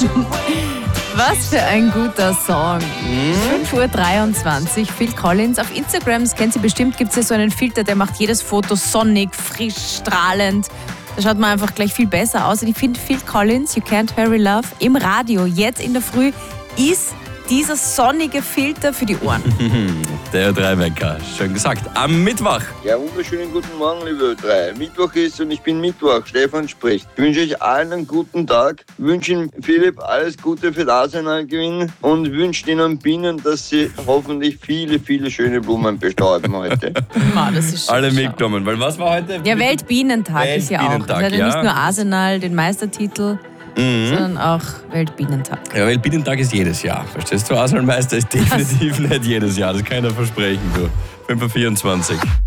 Was für ein guter Song. 5:23 Uhr, Phil Collins. Auf Instagram, das kennt Sie bestimmt, gibt es ja so einen Filter, der macht jedes Foto sonnig, frisch, strahlend. Da schaut man einfach gleich viel besser aus. Und ich finde, Phil Collins, You Can't Hurry Love, im Radio, jetzt in der Früh, ist dieser sonnige Filter für die Ohren. Der Ö3-Wecker, schön gesagt. Am Mittwoch. Ja, wunderschönen guten Morgen, liebe Ö3. Mittwoch ist und ich bin Mittwoch. Stefan spricht. Ich wünsche euch allen einen guten Tag. Wünsche Philipp alles Gute für den Arsenal-Gewinn und wünsche den Bienen, dass sie hoffentlich viele, viele schöne Blumen bestäuben heute. Das ist Alle schön. mitgenommen, weil was war heute? Ja, Weltbienentag ist ja auch. Weltbienentag, Das hat ja nicht nur Arsenal den Meistertitel, sondern auch Weltbienentag. Ja, Weltbienentag ist jedes Jahr. Verstehst du? Arsenal-Meister ist definitiv nicht jedes Jahr. Das kann ich dir versprechen, du. 5:24 Uhr.